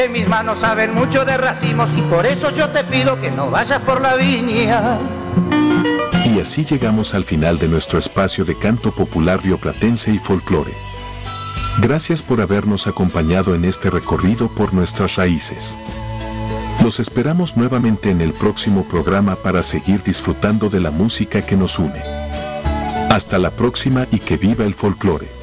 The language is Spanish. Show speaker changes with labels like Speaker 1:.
Speaker 1: Mis manos saben mucho de racimos y por eso yo te pido que no vayas por la viña.
Speaker 2: Y así llegamos al final de nuestro espacio de canto popular rioplatense y folclore. Gracias por habernos acompañado en este recorrido por nuestras raíces. Los esperamos nuevamente en el próximo programa para seguir disfrutando de la música que nos une. Hasta la próxima y que viva el folclore.